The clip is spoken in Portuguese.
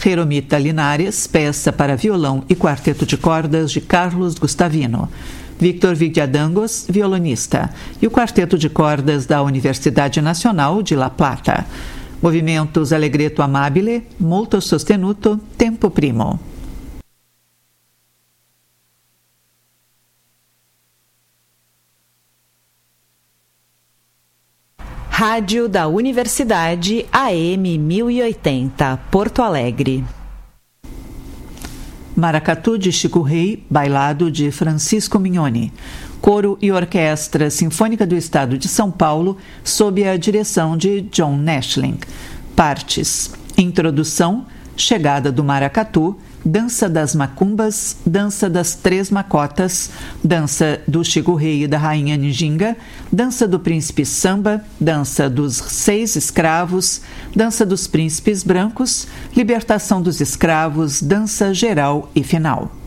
Jeromita Linares, peça para violão e quarteto de cordas de Carlos Gustavino. Victor Vigliadangos, violonista, e o quarteto de cordas da Universidade Nacional de La Plata. Movimentos allegretto amabile, molto sostenuto, tempo primo. Rádio da Universidade AM 1080, Porto Alegre. Maracatu de Chico Rei, bailado de Francisco Mignoni. Coro e Orquestra Sinfônica do Estado de São Paulo, sob a direção de John Nashling. Partes: Introdução, Chegada do Maracatu, Dança das Macumbas, Dança das Três Macotas, Dança do Chico Rei e da Rainha Njinga, Dança do Príncipe Samba, Dança dos 6 Escravos, Dança dos Príncipes Brancos, Libertação dos Escravos, Dança Geral e Final.